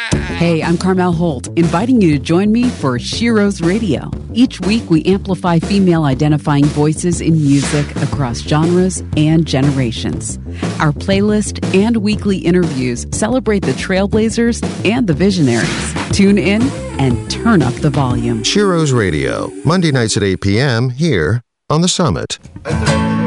Hey, I'm Carmel Holt, inviting you to join me for Shiro's Radio. Each week, we amplify female-identifying voices in music across genres and generations. Our playlist and weekly interviews celebrate the trailblazers and the visionaries. Tune in and turn up the volume. Shiro's Radio, Monday nights at 8 p.m. here on The Summit.